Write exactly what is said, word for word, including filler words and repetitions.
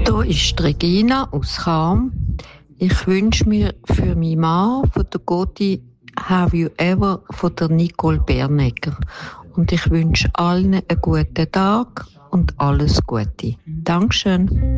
Da ist Regina aus Cham. Ich wünsche mir für meinen Mann von der Goti «Have You Ever» von der Nicole Bernegger. Und ich wünsche allen einen guten Tag und alles Gute. Dankeschön.